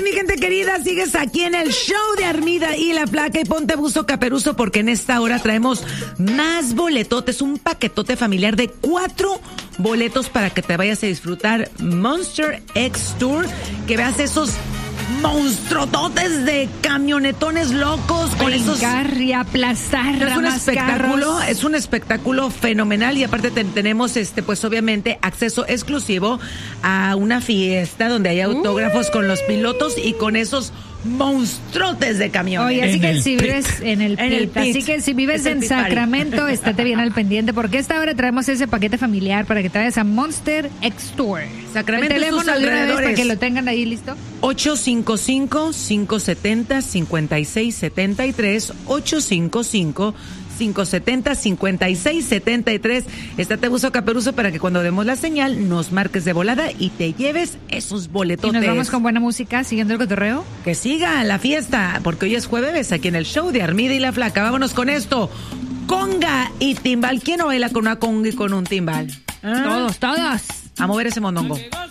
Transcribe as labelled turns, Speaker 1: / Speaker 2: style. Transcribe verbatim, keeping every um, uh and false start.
Speaker 1: mi gente querida? Sigues aquí en el show de Armida y la Flaca y ponte buzo caperuzo porque en esta hora traemos más boletotes, un paquetote familiar de cuatro boletos para que te vayas a disfrutar Monster X Tour, que veas esos monstruototes de camionetones locos con esos...
Speaker 2: y aplastar.
Speaker 1: Es un espectáculo, carros. Es un espectáculo fenomenal y aparte te, tenemos este, pues obviamente acceso exclusivo a una fiesta donde hay autógrafos uh. con los pilotos y con esos monstruotes de camiones.
Speaker 2: Oye, así
Speaker 1: en
Speaker 2: que si
Speaker 1: pit.
Speaker 2: vives en el,
Speaker 1: en el
Speaker 2: pit, así que si vives en Sacramento, estate bien al pendiente porque esta hora traemos ese paquete familiar para que te vayas a Monster X Tour.
Speaker 1: Sacramento,
Speaker 2: el teléfono de una vez para que lo tengan ahí listo.
Speaker 1: ocho cinco cinco, cinco siete cero, cinco seis siete tres, ocho cinco cinco, cinco siete cero, cinco seis siete tres. Estate buzo caperuzo para que cuando demos la señal nos marques de volada y te lleves esos boletotes.
Speaker 2: Y nos vamos con buena música, siguiendo el cotorreo.
Speaker 1: Que siga la fiesta, porque hoy es jueves aquí en el show de Armida y la Flaca. Vámonos con esto. Conga y timbal. ¿Quién no baila con una conga y con un timbal?
Speaker 2: ¿Ah? Todos, todos.
Speaker 1: A mover ese mondongo.